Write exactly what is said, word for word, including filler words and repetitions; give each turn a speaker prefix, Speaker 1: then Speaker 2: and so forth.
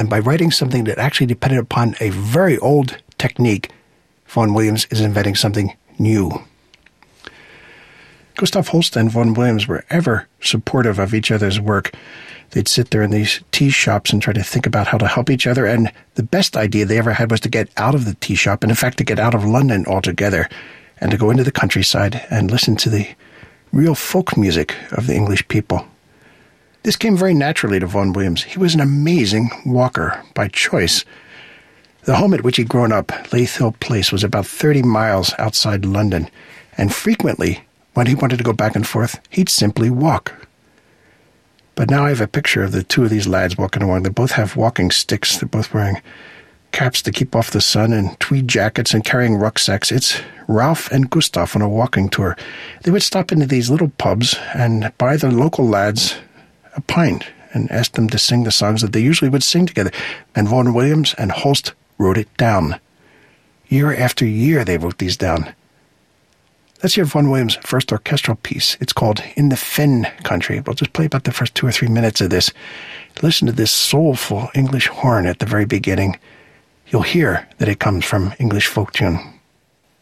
Speaker 1: And by writing something that actually depended upon a very old technique, Vaughan Williams is inventing something new. Gustav Holst and Vaughan Williams were ever supportive of each other's work. They'd sit there in these tea shops and try to think about how to help each other, and the best idea they ever had was to get out of the tea shop, and in fact to get out of London altogether, and to go into the countryside and listen to the real folk music of the English people. This came very naturally to Vaughan Williams. He was an amazing walker by choice. The home at which he'd grown up, Leith Hill Place, was about thirty miles outside London, and frequently, when he wanted to go back and forth, he'd simply walk. But now I have a picture of the two of these lads walking along. They both have walking sticks. They're both wearing caps to keep off the sun and tweed jackets and carrying rucksacks. It's Ralph and Gustav on a walking tour. They would stop into these little pubs and buy the local lads a pint and ask them to sing the songs that they usually would sing together. And Vaughan Williams and Holst wrote it down. Year after year they wrote these down. Let's hear Vaughan Williams' first orchestral piece. It's called In the Fen Country. We'll just play about the first two or three minutes of this. Listen to this soulful English horn at the very beginning. You'll hear that it comes from English folk tune.